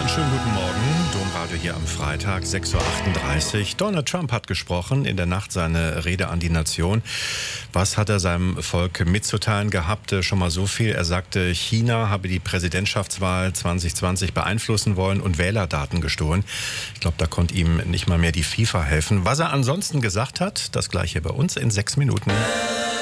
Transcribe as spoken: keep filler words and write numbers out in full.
schönen guten Morgen. Domradio hier am Freitag, sechs Uhr achtunddreißig. Donald Trump hat gesprochen, in der Nacht seine Rede an die Nation. Was hat er seinem Volk mitzuteilen gehabt? Schon mal so viel. Er sagte, China habe die Präsidentschaftswahl zwanzig zwanzig beeinflussen wollen und Wählerdaten gestohlen. Ich glaube, da konnte ihm nicht mal mehr die FIFA helfen. Was er ansonsten gesagt hat, das gleiche bei uns in sechs Minuten.